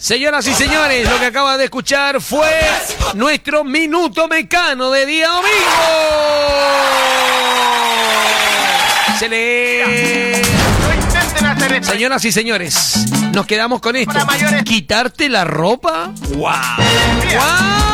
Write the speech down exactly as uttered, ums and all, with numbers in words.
Señoras y señores, lo que acaba de escuchar fue nuestro Minuto Mecano de día domingo. Se le... Señoras y señores, nos quedamos con esto. ¿Quitarte la ropa? ¡Wow! ¡Wow!